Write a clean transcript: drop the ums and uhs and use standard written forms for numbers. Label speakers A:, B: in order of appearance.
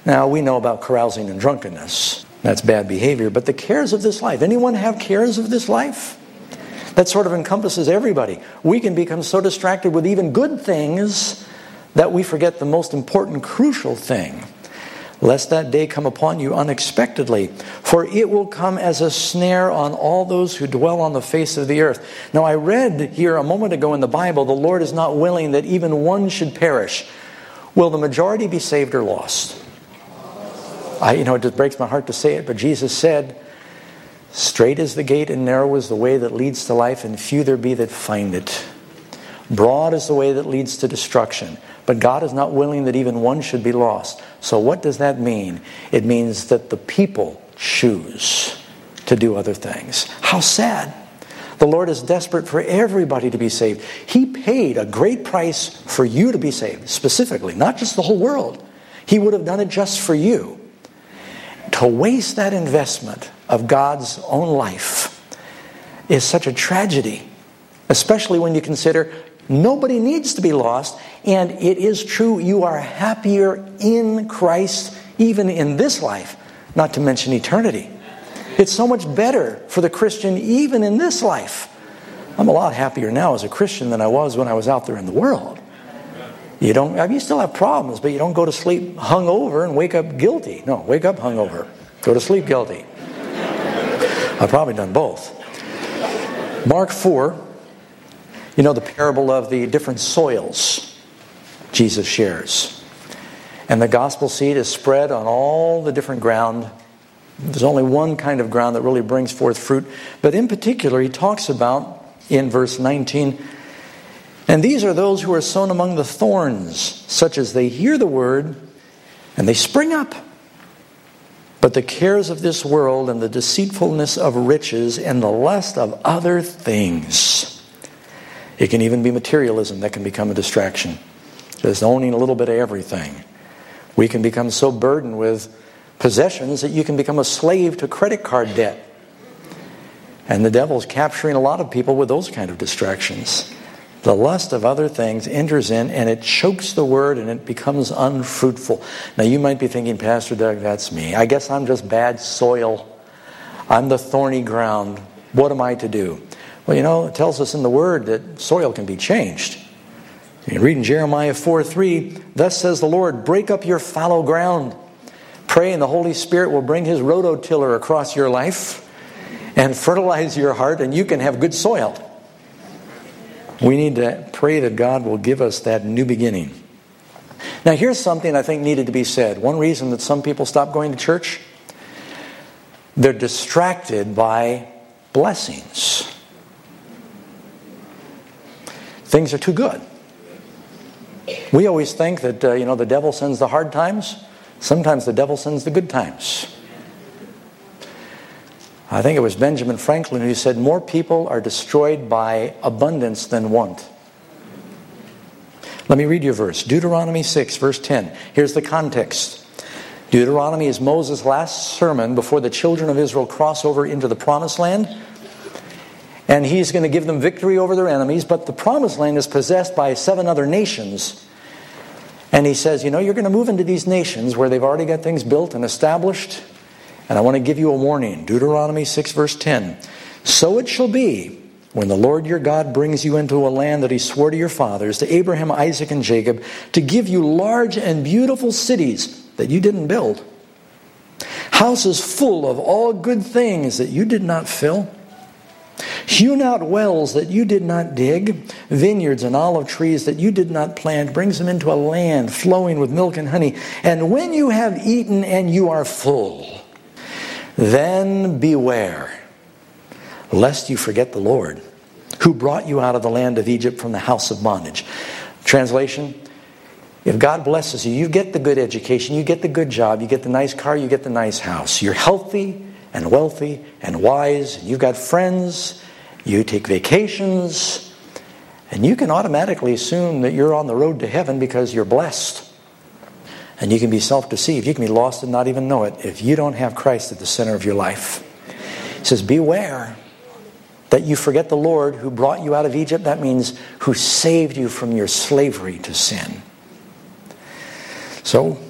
A: Now, we know about carousing and drunkenness. That's bad behavior. But the cares of this life. Anyone have cares of this life? That sort of encompasses everybody. We can become so distracted with even good things that we forget the most important, crucial thing. Lest that day come upon you unexpectedly, for it will come as a snare on all those who dwell on the face of the earth. Now, I read here a moment ago in the Bible, the Lord is not willing that even one should perish. Will the majority be saved or lost? It just breaks my heart to say it, but Jesus said, "Straight is the gate and narrow is the way that leads to life, and few there be that find it. Broad is the way that leads to destruction. But God is not willing that even one should be lost." So what does that mean? It means that the people choose to do other things. How sad. The Lord is desperate for everybody to be saved. He paid a great price for you to be saved, specifically, not just the whole world. He would have done it just for you. To waste that investment of God's own life is such a tragedy, especially when you consider nobody needs to be lost, and it is true you are happier in Christ even in this life, not to mention eternity. It's so much better for the Christian even in this life. I'm a lot happier now as a Christian than I was when I was out there in the world. You still have problems, but you don't go to sleep hungover and wake up guilty. No, wake up hungover. Go to sleep guilty. I've probably done both. Mark 4, the parable of the different soils Jesus shares. And the gospel seed is spread on all the different ground. There's only one kind of ground that really brings forth fruit. But in particular, he talks about, in verse 19, "And these are those who are sown among the thorns, such as they hear the word, and they spring up. But the cares of this world and the deceitfulness of riches and the lust of other things." It can even be materialism that can become a distraction. Just owning a little bit of everything. We can become so burdened with possessions that you can become a slave to credit card debt. And the devil's capturing a lot of people with those kind of distractions. The lust of other things enters in and it chokes the word and it becomes unfruitful. Now you might be thinking, "Pastor Doug, that's me. I guess I'm just bad soil. I'm the thorny ground. What am I to do?" Well, it tells us in the Word that soil can be changed. You can read in Jeremiah 4:3, "Thus says the Lord, break up your fallow ground. Pray and the Holy Spirit will bring His rototiller across your life and fertilize your heart and you can have good soil." We need to pray that God will give us that new beginning. Now here's something I think needed to be said. One reason that some people stop going to church, they're distracted by blessings. Things are too good. We always think that, the devil sends the hard times. Sometimes the devil sends the good times. I think it was Benjamin Franklin who said, "More people are destroyed by abundance than want." Let me read you a verse. Deuteronomy 6, verse 10. Here's the context. Deuteronomy is Moses' last sermon before the children of Israel cross over into the promised land. And he's going to give them victory over their enemies, but the promised land is possessed by 7 other nations. And he says, you're going to move into these nations where they've already got things built and established. And I want to give you a warning. Deuteronomy 6, verse 10. "So it shall be, when the Lord your God brings you into a land that He swore to your fathers, to Abraham, Isaac, and Jacob, to give you large and beautiful cities that you didn't build, houses full of all good things that you did not fill, hewn out wells that you did not dig, vineyards and olive trees that you did not plant, brings them into a land flowing with milk and honey. And when you have eaten and you are full, then beware, lest you forget the Lord, who brought you out of the land of Egypt from the house of bondage." Translation, if God blesses you, you get the good education, you get the good job, you get the nice car, you get the nice house. You're healthy and wealthy and wise, and you've got friends, you take vacations, and you can automatically assume that you're on the road to heaven because you're blessed. And you can be self-deceived. You can be lost and not even know it if you don't have Christ at the center of your life. He says, beware that you forget the Lord who brought you out of Egypt. That means who saved you from your slavery to sin. So